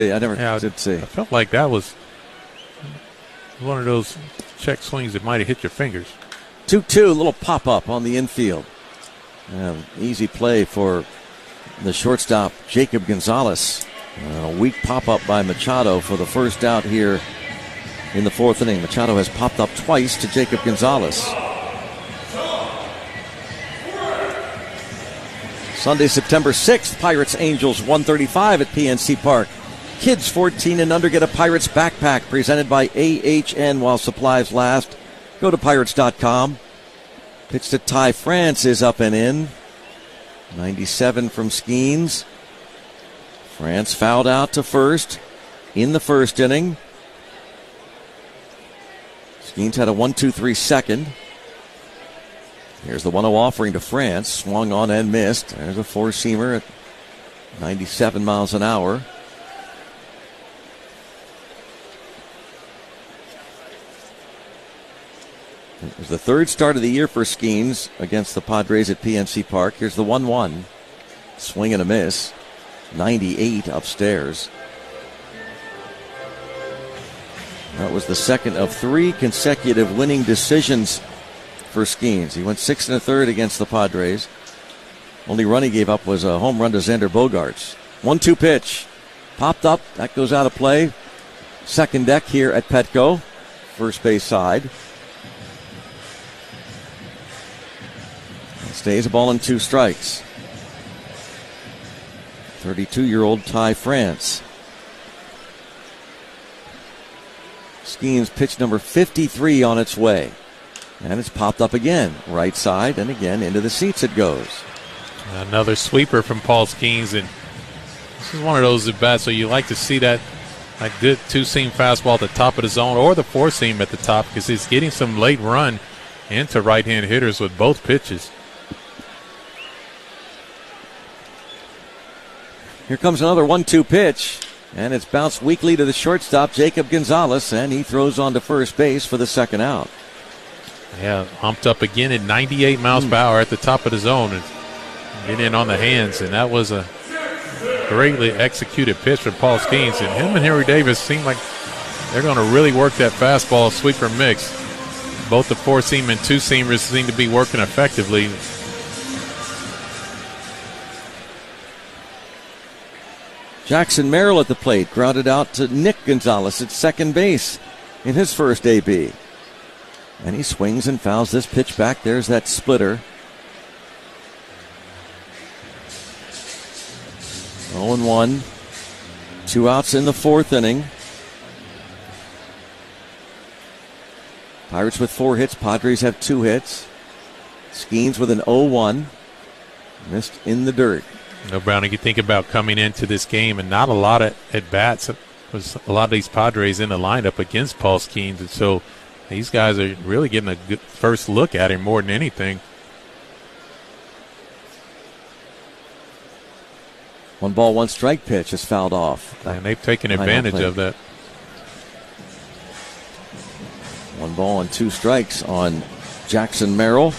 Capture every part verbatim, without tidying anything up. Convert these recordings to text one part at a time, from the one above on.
I never yeah, did see. I felt like that was one of those check swings that might have hit your fingers. two two, little pop-up on the infield. Uh, easy play for the shortstop, Jacob Gonzalez. Uh, a weak pop-up by Machado for the first out here in the fourth inning. Machado has popped up twice to Jacob Gonzalez. Sunday, September sixth, Pirates Angels one thirty-five at P N C Park. Kids fourteen and under get a Pirates backpack presented by A H N while supplies last. Go to Pirates dot com. Pitch to Ty France is up and in. ninety-seven from Skeens. France fouled out to first in the first inning. Skeens had a one two three second. Here's the one oh offering to France. Swung on and missed. There's a four-seamer at ninety-seven miles an hour. It was the third start of the year for Skeens against the Padres at P N C Park. Here's the one one. Swing and a miss. ninety-eight upstairs. That was the second of three consecutive winning decisions for Skeens. He went six and a third against the Padres. Only run he gave up was a home run to Xander Bogaerts. one two pitch. Popped up. That goes out of play. Second deck here at Petco. First base side. Stays a ball and two strikes. thirty-two-year-old Ty France. Skeens pitch number fifty-three on its way. And it's popped up again. Right side, and again into the seats it goes. Another sweeper from Paul Skeens. And this is one of those at bats, so you like to see that like good two-seam fastball at the top of the zone or the four-seam at the top, because he's getting some late run into right-hand hitters with both pitches. Here comes another one two pitch, and it's bounced weakly to the shortstop, Jacob Gonzalez, and he throws on to first base for the second out. Yeah, humped up again at ninety-eight miles per hour at the top of the zone and get in on the hands, and that was a greatly executed pitch from Paul Skeens. And him and Henry Davis seem like they're going to really work that fastball sweeper mix. Both the four-seam and two-seamers seem to be working effectively. Jackson Merrill at the plate, grounded out to Nick Gonzalez at second base in his first A B. And he swings and fouls this pitch back. There's that splitter. oh and one. Two outs in the fourth inning. Pirates with four hits. Padres have two hits. Skeens with an oh one. Missed in the dirt. No, Brownie, you think about coming into this game and not a lot of at-bats. Was a lot of these Padres in the lineup against Paul Skeens, and so these guys are really getting a good first look at him more than anything. One ball, one strike pitch is fouled off. And they've taken advantage of that. One ball and two strikes on Jackson Merrill.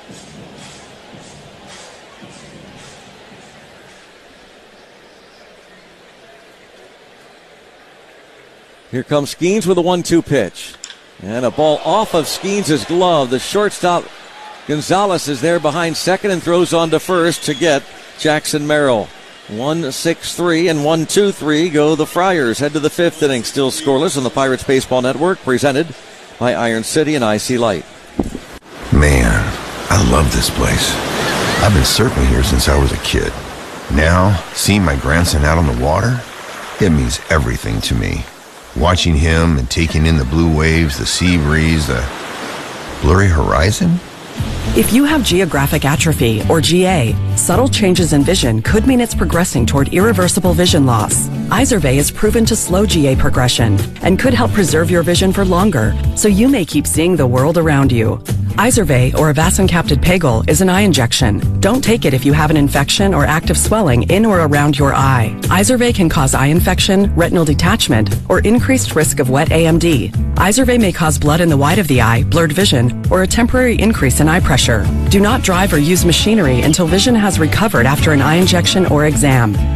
Here comes Skeens with a one two pitch. And a ball off of Skeens' glove. The shortstop, Gonzalez, is there behind second and throws on to first to get Jackson Merrill. one six three and one two three go the Friars. Head to the fifth inning, still scoreless on the Pirates Baseball Network, presented by Iron City and I C Light. Man, I love this place. I've been surfing here since I was a kid. Now, seeing my grandson out on the water, it means everything to me. Watching him and taking in the blue waves, the sea breeze, the blurry horizon. If you have geographic atrophy, or G A, subtle changes in vision could mean it's progressing toward irreversible vision loss. Izervay is proven to slow G A progression and could help preserve your vision for longer, so you may keep seeing the world around you. Izervay, or avacincaptad pegol, is an eye injection. Don't take it if you have an infection or active swelling in or around your eye. Izervay can cause eye infection, retinal detachment, or increased risk of wet A M D. Izervay may cause blood in the white of the eye, blurred vision, or a temporary increase in eye pressure. Do not drive or use machinery until vision has recovered after an eye injection or exam.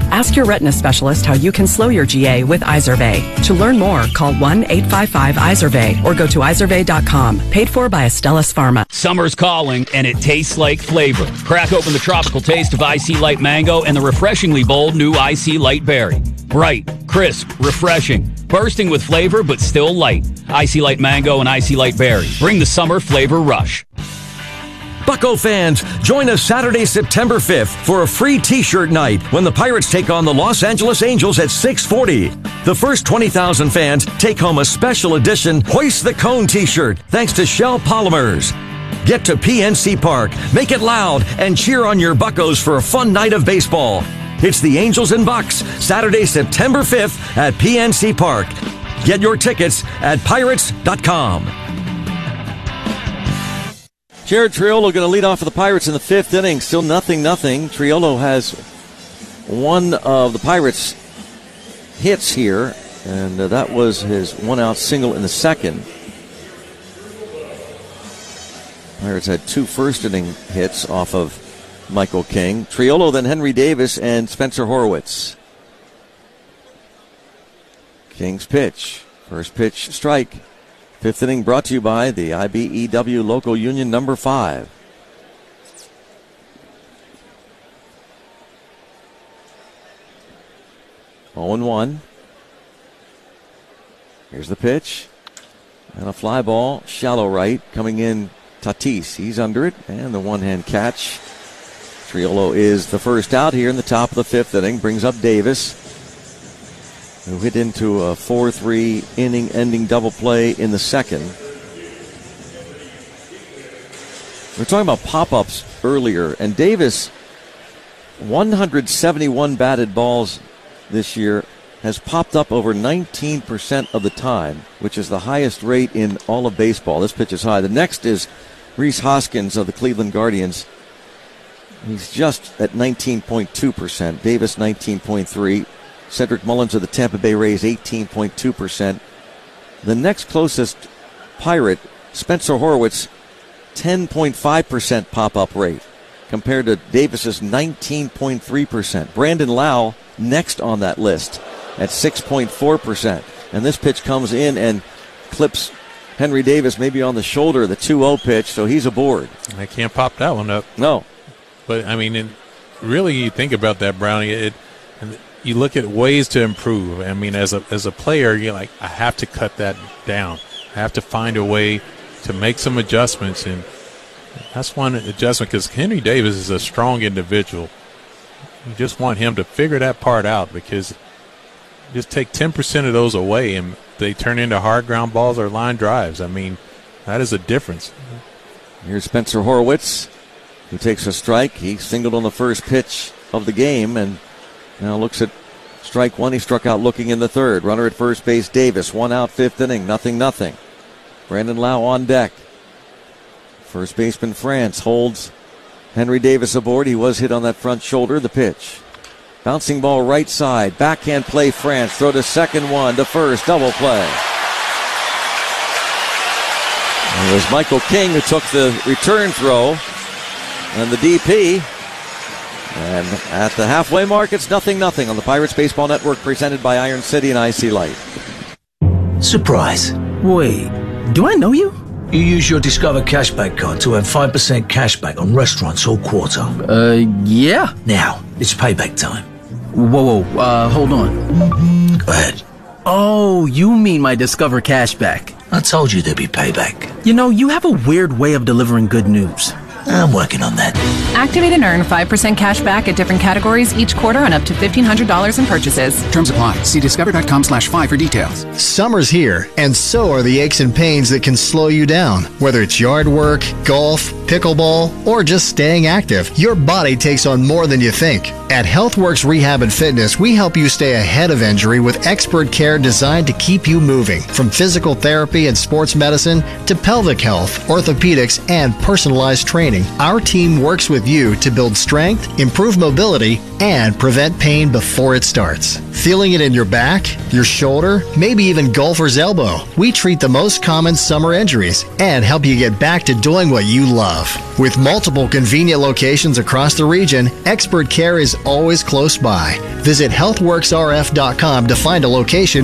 Ask your retina specialist how you can slow your G A with Izervay. To learn more, call one eight five five Izervay or go to izervay dot com. Paid for by Astellas Pharma. Summer's calling, and it tastes like flavor. Crack open the tropical taste of I C Light Mango and the refreshingly bold new I C Light Berry. Bright, crisp, refreshing, bursting with flavor but still light. I C Light Mango and I C Light Berry. Bring the summer flavor rush. Bucco fans, join us Saturday, September fifth for a free t-shirt night when the Pirates take on the Los Angeles Angels at six forty. The first twenty thousand fans take home a special edition Hoist the Cone t-shirt thanks to Shell Polymers. Get to P N C Park, make it loud, and cheer on your Buccos for a fun night of baseball. It's the Angels and Bucks, Saturday, September fifth at P N C Park. Get your tickets at pirates dot com. Jared Triolo going to lead off for the Pirates in the fifth inning. Still nothing, nothing. Triolo has one of the Pirates' hits here, and uh, that was his one-out single in the second. Pirates had two first-inning hits off of Michael King. Triolo, then Henry Davis, and Spencer Horwitz. King's pitch. First pitch, strike. Fifth inning brought to you by the I B E W Local Union number five. oh and one. Here's the pitch. And a fly ball, shallow right, coming in Tatis. He's under it, and the one-hand catch. Triolo is the first out here in the top of the fifth inning. Brings up Davis, who hit into a four three inning-ending double play in the second. We were talking about pop-ups earlier, and Davis, one hundred seventy-one batted balls this year, has popped up over nineteen percent of the time, which is the highest rate in all of baseball. This pitch is high. The next is Rhys Hoskins of the Cleveland Guardians. He's just at nineteen point two percent. Davis, nineteen point three. Cedric Mullins of the Tampa Bay Rays, eighteen point two percent. The next closest Pirate, Spencer Horwitz, ten point five percent pop-up rate, compared to Davis's nineteen point three percent. Brandon Lau next on that list at six point four percent. And this pitch comes in and clips Henry Davis maybe on the shoulder, the two oh pitch, so he's aboard. I can't pop that one up. No. But, I mean, it, really, you think about that, Brownie, it, and you look at ways to improve. I mean, as a as a player, you're like, I have to cut that down. I have to find a way to make some adjustments, and that's one adjustment because Henry Davis is a strong individual. You just want him to figure that part out because just take ten percent of those away, and they turn into hard ground balls or line drives. I mean, that is a difference. Here's Spencer Horwitz, who takes a strike. He singled on the first pitch of the game, and now looks at strike one. He struck out looking in the third. Runner at first base, Davis. One out, fifth inning. Nothing, nothing. Brandon Lau on deck. First baseman France holds Henry Davis aboard. He was hit on that front shoulder. The pitch. Bouncing ball right side. Backhand play France. Throw to second, one to first. Double play. And it was Michael King who took the return throw and the D P. And at the halfway mark, it's nothing, nothing on the Pirates Baseball Network, presented by Iron City and I C Light. Surprise. Wait, do I know you? You use your Discover Cashback card to earn five percent cashback on restaurants all quarter. Uh, yeah. Now, it's payback time. Whoa, whoa, uh, hold on. Go ahead. Oh, you mean my Discover Cashback. I told you there'd be payback. You know, you have a weird way of delivering good news. I'm working on that. Activate and earn five percent cash back at different categories each quarter on up to fifteen hundred dollars in purchases. Terms apply. See discover.com slash five for details. Summer's here, and so are the aches and pains that can slow you down. Whether it's yard work, golf, pickleball, or just staying active, your body takes on more than you think. At HealthWorks Rehab and Fitness, we help you stay ahead of injury with expert care designed to keep you moving. From physical therapy and sports medicine to pelvic health, orthopedics, and personalized training. training, our team works with you to build strength, improve mobility, and prevent pain before it starts. Feeling it in your back, your shoulder, maybe even golfer's elbow? We treat the most common summer injuries and help you get back to doing what you love. With multiple convenient locations across the region, expert care is always close by. Visit health works r f dot com to find a location